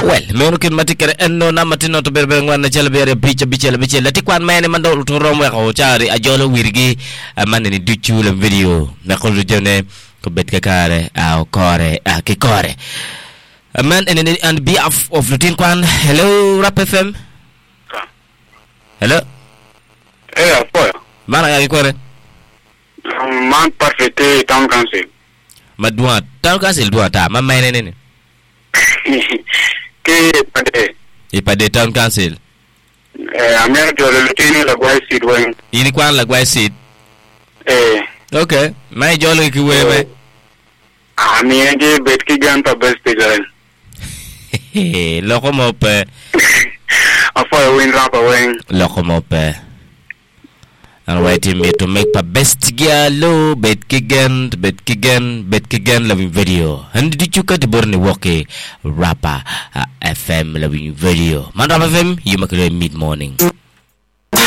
well meno kin matikere enno na matino to berber ngwan chala bere bicha tikwan mene mandol to romwe ko chari ajolo wirgi manene duchu le video na ko jone ko bet kare au kore ki kore man and behalf of Lutin Kwan. Hello Rap FM. Hello. Apoyo. Mana ya kore? Man parfait town council. Madua town council dua ta mama nene. Ke pade. Ipade town council. Amer jolo Lutin la Gwai Seed wen. Ini Kwan la Gwai Seed. Okay. Mai jolo ki wewe. Ami enge bet ki gan pa best tigan. Locomope. Apoyo win rap wen. Locomope. And waiting me to make the best girl bet kigen loving video. And did you cut the burning walkie rapper FM loving video? Man FM, you make it mid morning.